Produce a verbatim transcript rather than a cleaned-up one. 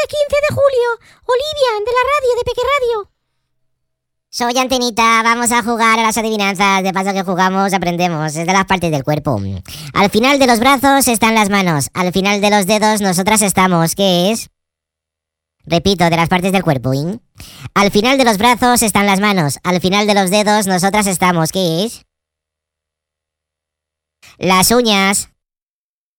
el quince de julio. Olivia, de la radio, de Peque Radio. Soy Antenita, vamos a jugar a las adivinanzas. De paso que jugamos, aprendemos. Es de las partes del cuerpo. Al final de los brazos están las manos. Al final de los dedos nosotras estamos. ¿Qué es? Repito, de las partes del cuerpo. ¿eh? Al final de los brazos están las manos. Al final de los dedos nosotras estamos. ¿Qué es? Las uñas.